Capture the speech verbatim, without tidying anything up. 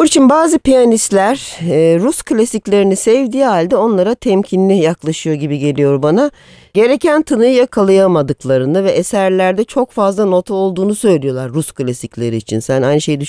Burçin, bazı piyanistler e, Rus klasiklerini sevdiği halde onlara temkinli yaklaşıyor gibi geliyor bana. Gereken tınıyı yakalayamadıklarını ve eserlerde çok fazla nota olduğunu söylüyorlar Rus klasikleri için. Sen aynı şeyi